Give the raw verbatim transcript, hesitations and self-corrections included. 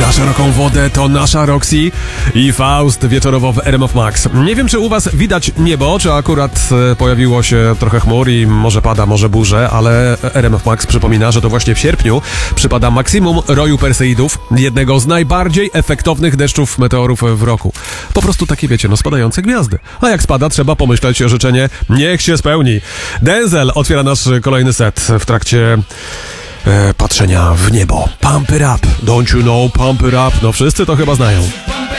Na szeroką wodę to nasza Roxy i Faust wieczorowo w R M F Max. Nie wiem, czy u was widać niebo, czy akurat pojawiło się trochę chmur i może pada, może burze, ale R M F Max przypomina, że to właśnie w sierpniu przypada maksimum roju Perseidów, jednego z najbardziej efektownych deszczów meteorów w roku. Po prostu takie, wiecie, no spadające gwiazdy. A jak spada, trzeba pomyśleć życzenie niech się spełni. Denzel otwiera nasz kolejny set w trakcie E, patrzenia w niebo. Pump it up, don't you know, pump it up. No wszyscy to chyba znają.